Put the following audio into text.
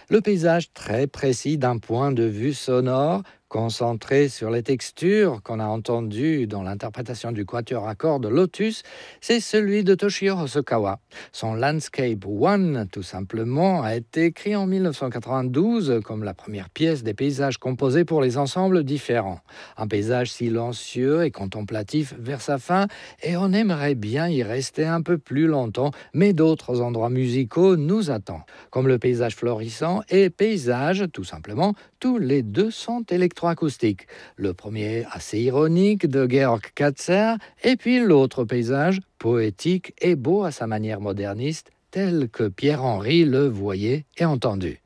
Le paysage très précis d'un point de vue sonore, concentré sur les textures qu'on a entendues dans l'interprétation du quatuor à cordes Lotus, c'est celui de Toshio Hosokawa. Son Landscape One, tout simplement, a été écrit en 1992 comme la première pièce des paysages composés pour les ensembles différents. Un paysage silencieux et contemplatif vers sa fin, et on aimerait bien y rester un peu plus longtemps, mais d'autres endroits musicaux nous attendent, comme le paysage florissant et paysage, tout simplement. Tous les deux sont électroacoustiques. Le premier assez ironique de Georg Katzer, et puis l'autre paysage poétique et beau à sa manière moderniste, tel que Pierre-Henri le voyait et entendu.